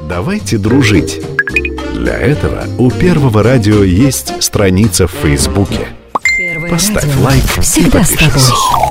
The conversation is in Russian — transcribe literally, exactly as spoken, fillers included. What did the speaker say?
Давайте дружить. Для этого у Первого радио есть страница в Фейсбуке. Первое Поставь радио лайк и всегда с подпишись. тобой.